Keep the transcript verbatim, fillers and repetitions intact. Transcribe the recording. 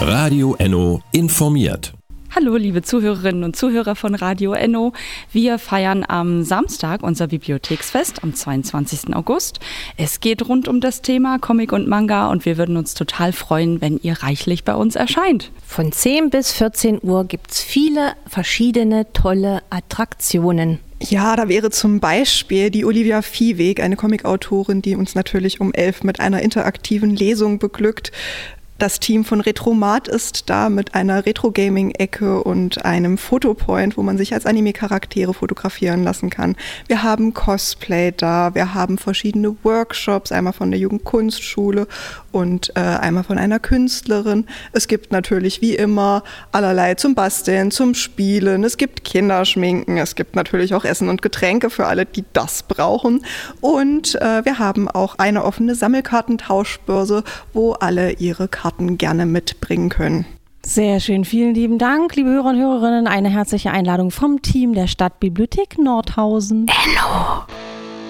Radio Enno informiert. Hallo liebe Zuhörerinnen und Zuhörer von Radio Enno. Wir feiern am Samstag unser Bibliotheksfest am zweiundzwanzigsten August. Es geht rund um das Thema Comic und Manga und wir würden uns total freuen, wenn ihr reichlich bei uns erscheint. Von zehn bis vierzehn Uhr gibt es viele verschiedene tolle Attraktionen. Ja, da wäre zum Beispiel die Olivia Viehweg, eine Comicautorin, die uns natürlich um elf mit einer interaktiven Lesung beglückt. Das Team von Retromat ist da mit einer Retro-Gaming-Ecke und einem Fotopoint, wo man sich als Anime-Charaktere fotografieren lassen kann. Wir haben Cosplay da, wir haben verschiedene Workshops, einmal von der Jugendkunstschule und äh, einmal von einer Künstlerin. Es gibt natürlich wie immer allerlei zum Basteln, zum Spielen. Es gibt Kinderschminken, es gibt natürlich auch Essen und Getränke für alle, die das brauchen. Und äh, wir haben auch eine offene Sammelkartentauschbörse, wo alle ihre Karten gerne mitbringen können. Sehr schön, vielen lieben Dank, liebe Hörer und Hörerinnen. Eine herzliche Einladung vom Team der Stadtbibliothek Nordhausen. Enno.